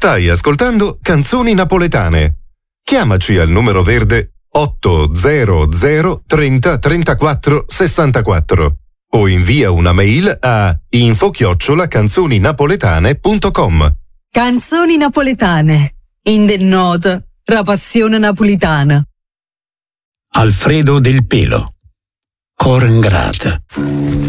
Stai ascoltando Canzoni Napoletane. Chiamaci al numero verde 800 30 34 64 o invia una mail a info@canzoninapoletane.com. Canzoni napoletane. In the note, la passione napolitana. Alfredo Del Pelo. Cor ingrata.